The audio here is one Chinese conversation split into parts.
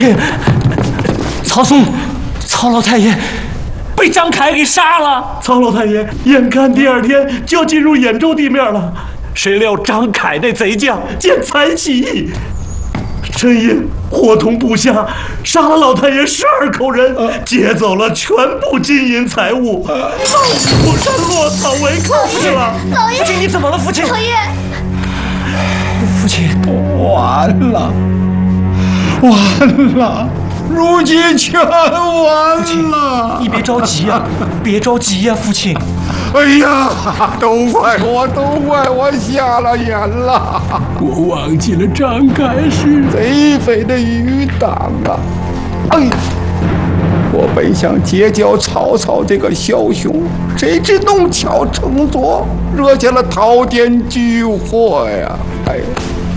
曹嵩，曹老太爷被张凯给杀了。曹老太爷眼看第2天就要进入兖州地面了，谁料张凯那贼将见财起意，深夜伙同部下杀了老太爷12口人，劫走了全部金银财物，到虎山落草为寇去了。 老爷， 父亲你怎么了？父亲， 老爷， 父亲， 完了，完了，如今全完了。 你别着急呀，别着急呀，父亲。 哎呀，都怪我瞎了眼了。 我忘记了张凯是贼匪的余党啊！哎，我本想结交曹操这个枭雄，谁知弄巧成拙，惹下了滔天巨祸呀！哎呀，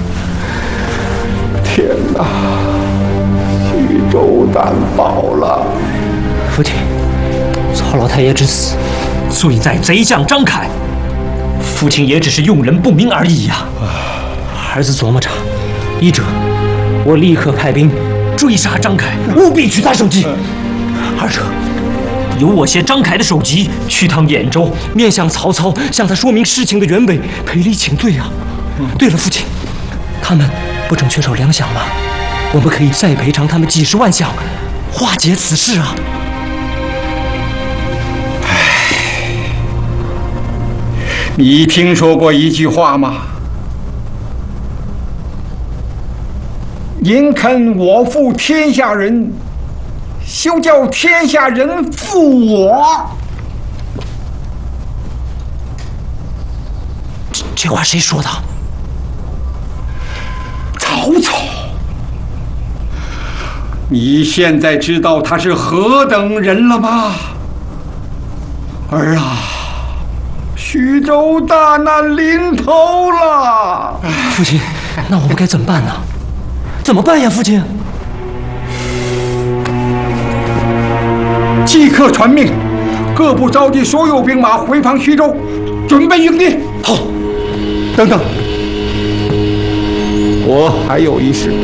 天哪！徐州担保了。 父亲，曹老太爷之死，罪在贼将张凯，父亲也只是用人不明而已呀。儿子琢磨着，一者，我立刻派兵追杀张凯，务必取他首级；二者，由我携张凯的首级去趟兖州，面向曹操，向他说明事情的原委，赔礼请罪啊。对了，父亲，他们不正缺少粮饷吗？我们可以再赔偿他们几10万饷，化解此事啊。 你听说过一句话吗？宁肯我负天下人，休叫天下人负我。 这话谁说的？ 曹操。你现在知道他是何等人了吗？儿啊，徐州大难临头了。 父亲，那我们该怎么办呢？怎么办呀，父亲？ 即刻传命，各部召集所有兵马回防徐州，准备迎敌。 好。 等等，我还有一事。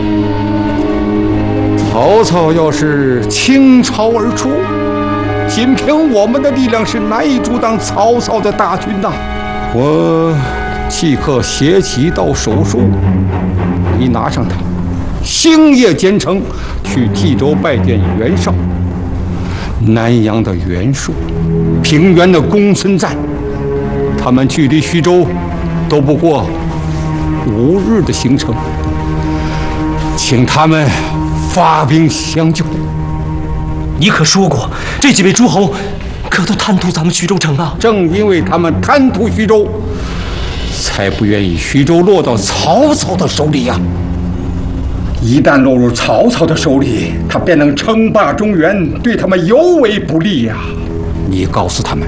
曹操要是倾巢而出，仅凭我们的力量是难以阻挡曹操的大军呐。我即刻携骑到手书，你拿上它，星夜兼程去冀州拜见袁绍。南阳的袁术，平原的公孙瓒，他们距离徐州都不过5日的行程，请他们发兵相救。 你可说过，这几位诸侯可都贪图咱们徐州城啊！ 正因为他们贪图徐州，才不愿意徐州落到曹操的手里呀。一旦落入曹操的手里，他便能称霸中原，对他们尤为不利呀。你告诉他们，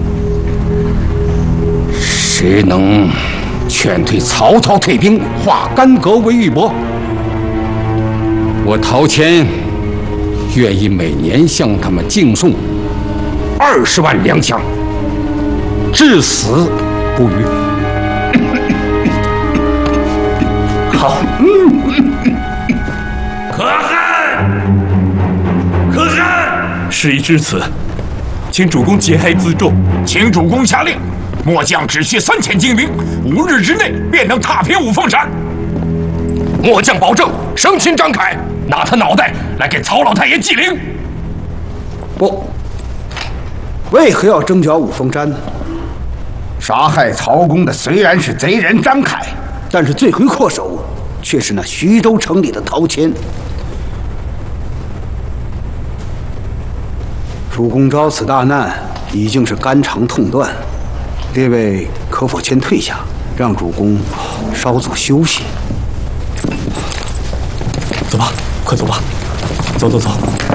谁能劝退曹操退兵，化干戈为玉帛，我陶谦愿意每年向他们敬送20万粮饷，至死不渝。 好。 可汗， 事已至此，请主公节哀自重。 请主公下令，末将只需3000精兵，5日之内便能踏平五凤山。末将保证生擒张凯，拿他脑袋来给曹老太爷祭灵。 不，为何要征剿五凤山呢？杀害曹公的虽然是贼人张凯，但是罪魁祸首却是那徐州城里的陶谦。主公遭此大难，已经是肝肠痛断，列位可否先退下，让主公稍作休息？ 走吧，快走吧，走走走。